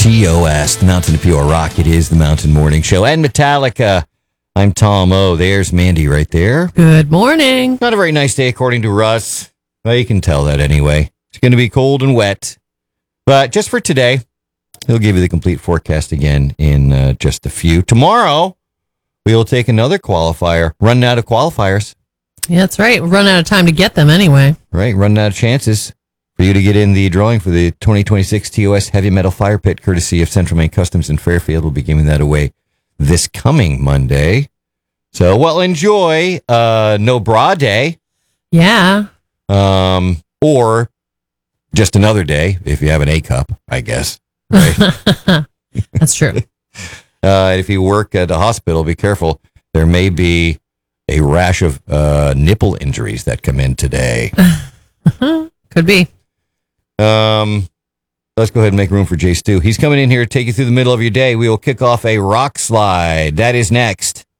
TOS, the Mountain of Pure Rock. It is the Mountain Morning Show. And Metallica. I'm Tom O. There's Mandy right there. Good morning. Not a very nice day, according to Russ. Well, you can tell that anyway. It's going to be cold and wet. But just for today, he'll give you the complete forecast again in just a few. Tomorrow, we will take another qualifier. Running out of qualifiers. Yeah, that's right. We're running out of time to get them anyway. Right, running out of chances for you to get in the drawing for the 2026 TOS Heavy Metal Fire Pit, courtesy of Central Maine Customs in Fairfield. We'll be giving that away this coming Monday. So, well, enjoy No Bra Day. Yeah. Or just another day, if you have an A cup, I guess. Right? That's true. If you work at a hospital, be careful. There may be a rash of nipple injuries that come in today. Could be. Let's go ahead and make room for Jay Stu. He's coming in here to take you through the middle of your day. We will kick off a rock slide. That is next.